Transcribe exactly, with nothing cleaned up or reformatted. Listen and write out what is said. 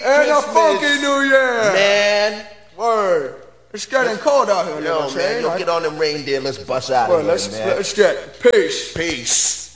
And Christmas. a funky New Year. Man. Word. It's getting cold out here. Yo, man, yo, get on them reindeer. Let's bust out Well, of here, let's, man. let's get peace. Peace.